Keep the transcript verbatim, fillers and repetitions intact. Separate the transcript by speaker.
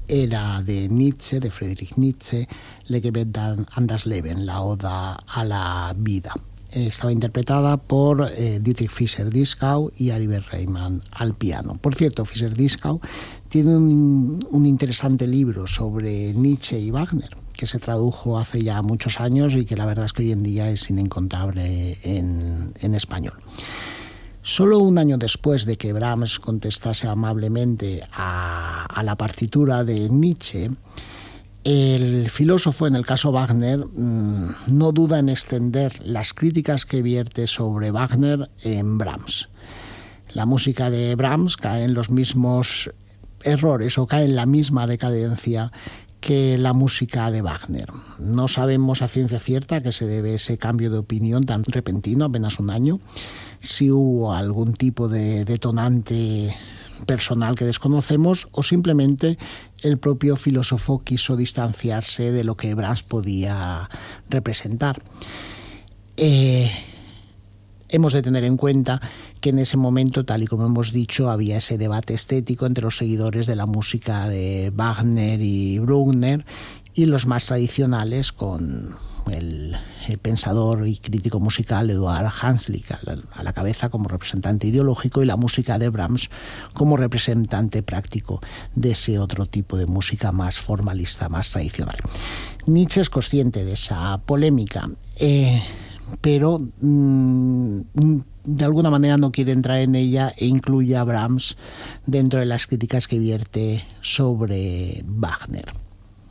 Speaker 1: era de Nietzsche, de Friedrich Nietzsche, Leben an das Leben, la oda a la vida. Estaba interpretada por eh, Dietrich Fischer-Dieskau y Aribert Reimann al piano. Por cierto, Fischer-Dieskau tiene un, un interesante libro sobre Nietzsche y Wagner, que se tradujo hace ya muchos años y que la verdad es que hoy en día es inencontrable en, en español. Solo un año después de que Brahms contestase amablemente a, a la partitura de Nietzsche, el filósofo, en el caso Wagner, no duda en extender las críticas que vierte sobre Wagner en Brahms. La música de Brahms cae en los mismos errores o cae en la misma decadencia que la música de Wagner. No sabemos a ciencia cierta a qué se debe ese cambio de opinión tan repentino, apenas un año, si hubo algún tipo de detonante personal que desconocemos o simplemente el propio filósofo quiso distanciarse de lo que Brahms podía representar. Eh, hemos de tener en cuenta que en ese momento, tal y como hemos dicho, había ese debate estético entre los seguidores de la música de Wagner y Bruckner y los más tradicionales, con el, el pensador y crítico musical Eduard Hanslick a la, a la cabeza como representante ideológico y la música de Brahms como representante práctico de ese otro tipo de música más formalista, más tradicional. Nietzsche es consciente de esa polémica, eh, pero mmm, de alguna manera no quiere entrar en ella e incluye a Brahms dentro de las críticas que vierte sobre Wagner.